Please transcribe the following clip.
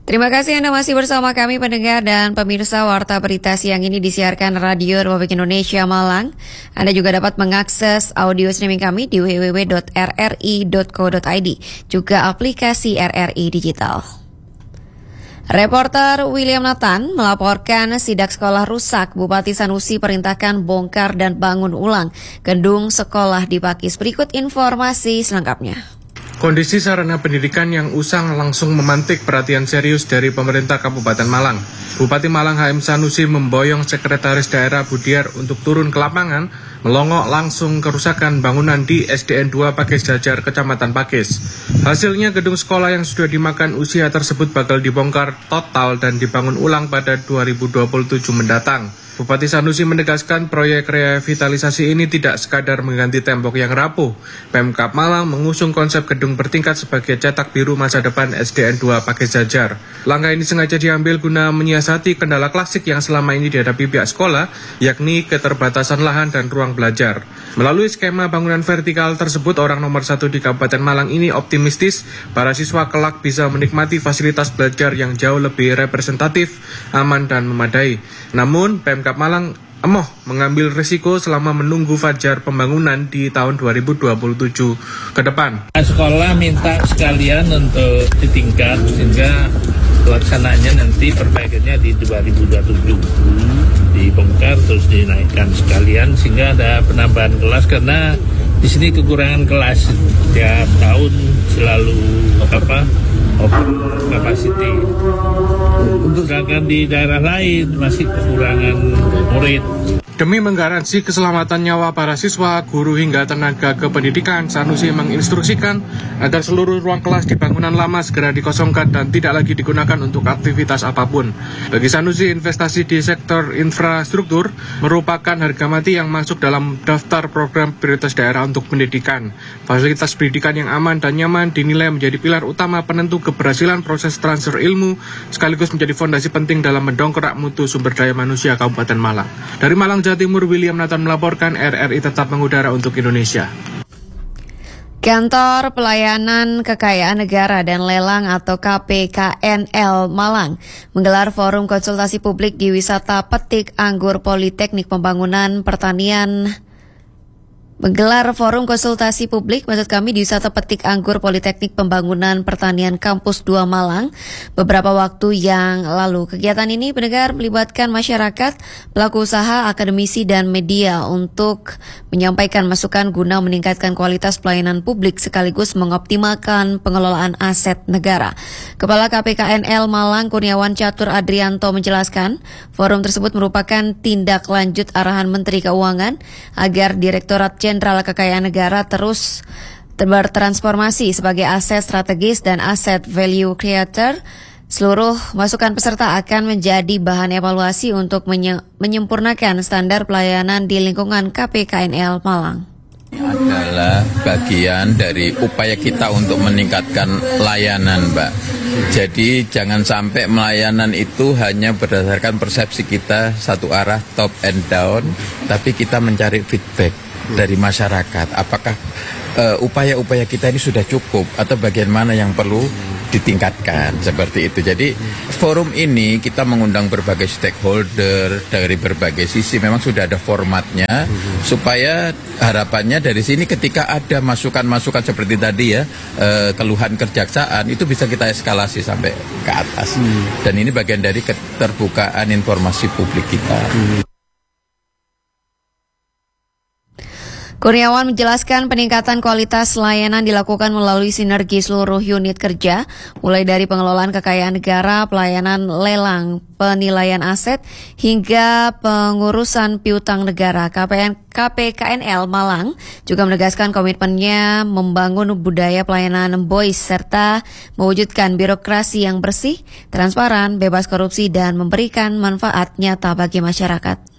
Terima kasih Anda masih bersama kami pendengar dan pemirsa. Warta Berita Siang ini disiarkan Radio Republik Indonesia Malang. Anda juga dapat mengakses audio streaming kami di www.rri.co.id, juga aplikasi RRI Digital. Reporter William Nathan melaporkan sidak sekolah rusak. Bupati Sanusi perintahkan bongkar dan bangun ulang gedung sekolah di Pakis. Berikut informasi selengkapnya. Kondisi sarana pendidikan yang usang langsung memantik perhatian serius dari pemerintah Kabupaten Malang. Bupati Malang HM Sanusi memboyong Sekretaris Daerah Budiar untuk turun ke lapangan, melongok langsung kerusakan bangunan di SDN 2 Pakis Jajar, Kecamatan Pakis. Hasilnya gedung sekolah yang sudah dimakan usia tersebut bakal dibongkar total dan dibangun ulang pada 2027 mendatang. Bupati Sanusi menegaskan proyek revitalisasi ini tidak sekadar mengganti tembok yang rapuh. Pemkab Malang mengusung konsep gedung bertingkat sebagai cetak biru masa depan SDN 2 Pakis Jajar. Langkah ini sengaja diambil guna menyiasati kendala klasik yang selama ini dihadapi pihak sekolah, yakni keterbatasan lahan dan ruang belajar. Melalui skema bangunan vertikal tersebut, orang nomor 1 di Kabupaten Malang ini optimistis para siswa kelak bisa menikmati fasilitas belajar yang jauh lebih representatif, aman dan memadai. Namun, Pemkab Malang emoh mengambil risiko selama menunggu fajar pembangunan di tahun 2027 ke depan. Sekolah minta sekalian untuk ditingkat sehingga pelaksanaannya nanti perbaikannya di 2027. Dibongkar terus dinaikkan sekalian sehingga ada penambahan kelas, karena di sini kekurangan kelas tiap tahun selalu over capacity. Sedangkan di daerah lain masih kekurangan murid. Demi menggaransi keselamatan nyawa para siswa, guru hingga tenaga kependidikan, Sanusi menginstruksikan agar seluruh ruang kelas di bangunan lama segera dikosongkan dan tidak lagi digunakan untuk aktivitas apapun. Bagi Sanusi, investasi di sektor infrastruktur merupakan harga mati yang masuk dalam daftar program prioritas daerah untuk pendidikan. Fasilitas pendidikan yang aman dan nyaman dinilai menjadi pilar utama penentu keberhasilan proses transfer ilmu, sekaligus menjadi fondasi penting dalam mendongkrak mutu sumber daya manusia Kabupaten Malang. Dari Malang, Jawa Timur, William Nathan melaporkan. RRI tetap mengudara untuk Indonesia. Kantor Pelayanan Kekayaan Negara dan Lelang atau KPKNL Malang menggelar forum konsultasi publik di wisata Petik Anggur Politeknik Pembangunan Pertanian. Menggelar forum konsultasi publik, di wisata Petik Anggur Politeknik Pembangunan Pertanian Kampus 2 Malang beberapa waktu yang lalu. Kegiatan ini pendengar melibatkan masyarakat, pelaku usaha, akademisi, dan media untuk menyampaikan masukan guna meningkatkan kualitas pelayanan publik sekaligus mengoptimalkan pengelolaan aset negara. Kepala KPKNL Malang Kurniawan Catur Adrianto menjelaskan, forum tersebut merupakan tindak lanjut arahan Menteri Keuangan agar Direktorat Jenderal Kekayaan Negara terus bertransformasi sebagai aset strategis dan aset value creator. Seluruh masukan peserta akan menjadi bahan evaluasi untuk menyempurnakan standar pelayanan di lingkungan KPKNL Malang. Adalah bagian dari upaya kita untuk meningkatkan layanan, Mbak. Jadi jangan sampai melayanan itu hanya berdasarkan persepsi kita satu arah top and down, tapi kita mencari feedback dari masyarakat. Apakah upaya-upaya kita ini sudah cukup atau bagian mana yang perlu ditingkatkan, seperti itu. Jadi forum ini kita mengundang berbagai stakeholder dari berbagai sisi. Memang sudah ada formatnya supaya harapannya dari sini ketika ada masukan-masukan seperti tadi ya, keluhan kejaksaan itu bisa kita eskalasi sampai ke atas. Dan ini bagian dari keterbukaan informasi publik kita. Kurniawan menjelaskan peningkatan kualitas layanan dilakukan melalui sinergi seluruh unit kerja, mulai dari pengelolaan kekayaan negara, pelayanan lelang, penilaian aset, hingga pengurusan piutang negara. KPKNL Malang juga menegaskan komitmennya membangun budaya pelayanan BOIS serta mewujudkan birokrasi yang bersih, transparan, bebas korupsi, dan memberikan manfaat nyata bagi masyarakat.